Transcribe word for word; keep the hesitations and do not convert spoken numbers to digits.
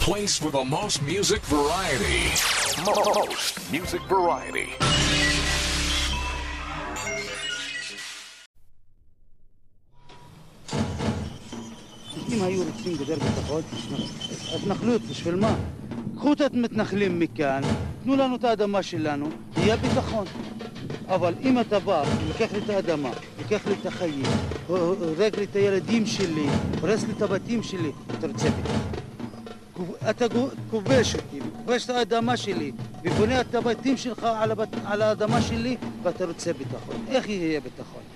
place with the most music variety. Most music variety. אם היו רוצים גדר ביטחון, התנחלות בשביל מה? קחו את המתנחלים מכאן, תנו לנו את האדמה שלנו, יהיה ביטחון. אבל אם אתה בא, לוקח לי את האדמה, לוקח לי את החיים, הורג לי את הילדים שלי, הורס לי את הבתים שלי, אתה רוצה ביטחון. אתה כובש אותי, כובש את האדמה שלי, ובונה את הבתים שלך על האדמה שלי, ואתה רוצה ביטחון. איך יהיה ביטחון?